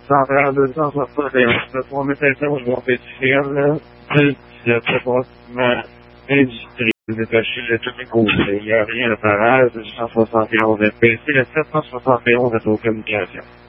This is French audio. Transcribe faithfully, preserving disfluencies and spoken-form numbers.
centrale deux cent soixante et onze, le trois mille cinq cents, je vais pétir, là. C'est pratiquement industriel, détaché de tous les côtés. Il n'y a rien à faire, c'est cent soixante et onze F P C, le sept cent soixante et onze est aux communications.